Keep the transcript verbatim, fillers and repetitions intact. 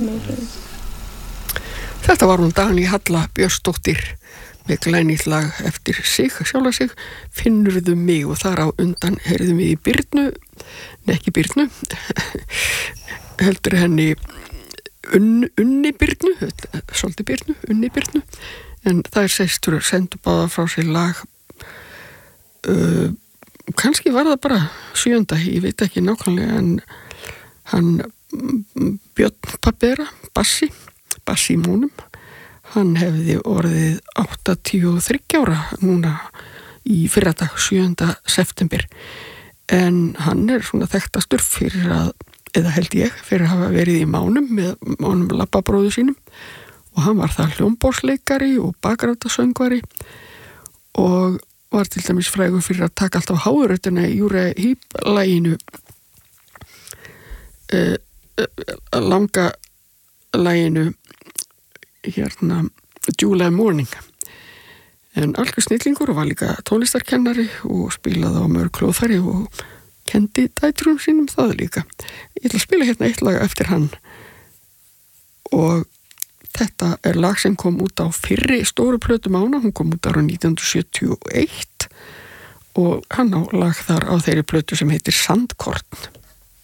Amazing. Þetta var hún Dagný Halla Björnsdóttir með glænýtt lag eftir sig, sjálfa sig, Finnurðu mig, og þar á undan heyrðum við í Birnu, nei ekki Birnu, heldur henni un, Unni Birnu, svolítið Birnu, Unni Birnu, en það er sestur að sendu báða frá sér lag, uh, kannski var það bara sjönda, ég veit ekki nákvæmlega, en hann Björn Pappera, bassi, bassi í múnum, hann hefði orðið áttatíu og þriggja ára núna í fyrradag, sjöunda september, en hann er svona þekktastur fyrir að, eða held ég, fyrir að hafa verið í Mánum með Mánum labbabróðu sínum, og hann var það hljómborðsleikari og bakgráttasöngvari og var til dæmis frægur fyrir að taka alltaf háurötuna í Júre Hýp-læginu, uh, uh, langa læginu hérna July Morning, en algjör snillingur og var líka tónlistarkennari og spilaði á mörg hljóðfæri og kendi dætrum sínum það líka. Ég ætla að spila hérna eitt lag eftir hann, og þetta er lag sem kom út á fyrri stóru plötu Mána, hún kom út ára nítján hundruð sjötíu og eitt og hann á lag þar á þeirri plötu sem heitir Sandkorn.